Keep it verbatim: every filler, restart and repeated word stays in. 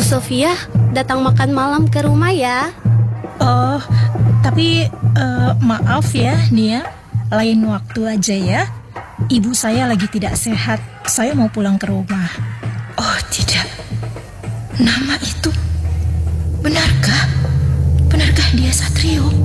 Bu Sofia datang makan malam ke rumah ya. Oh, tapi uh, maaf ya Nia, lain waktu aja ya. Ibu saya lagi tidak sehat, saya mau pulang ke rumah. Oh tidak, nama itu benarkah? Benarkah dia Satrio?